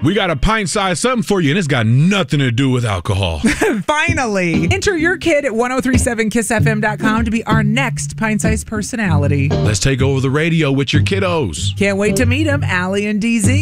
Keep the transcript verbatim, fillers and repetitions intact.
We got a pint-sized something for you, and it's got nothing to do with alcohol. Finally. Enter your kid at ten thirty-seven kiss f m dot com to be our next pint-sized personality. Let's take over the radio with your kiddos. Can't wait to meet him, Allie and D Z.